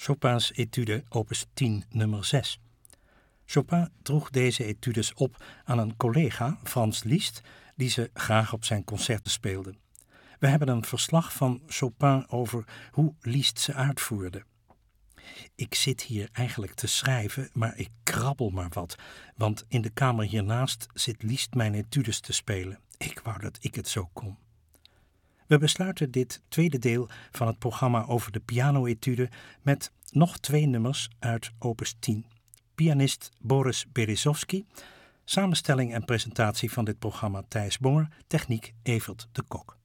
Chopin's Etude opus 10 nummer 6. Chopin droeg deze etudes op aan een collega, Franz Liszt, die ze graag op zijn concerten speelde. We hebben een verslag van Chopin over hoe Liszt ze uitvoerde. Ik zit hier eigenlijk te schrijven, maar ik krabbel maar wat, want in de kamer hiernaast zit Liszt mijn etudes te spelen. Ik wou dat ik het zo kon. We besluiten dit tweede deel van het programma over de piano-etude met nog 2 nummers uit opus 10. Pianist Boris Berezovsky, samenstelling en presentatie van dit programma Thijs Bonger, techniek Evert de Kok.